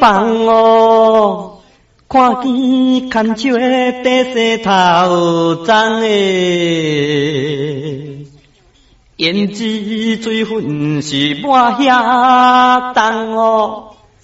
放哦，看见牵手的白石头脏诶，胭脂水粉是抹遐重哦。